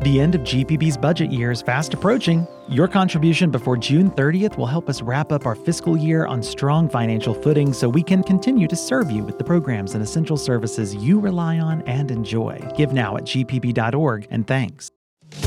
The end of GPB's budget year is fast approaching. Your contribution before June 30th will help us wrap up our fiscal year on strong financial footing so we can continue to serve you with the programs and essential services you rely on and enjoy. Give now at gpb.org, and thanks.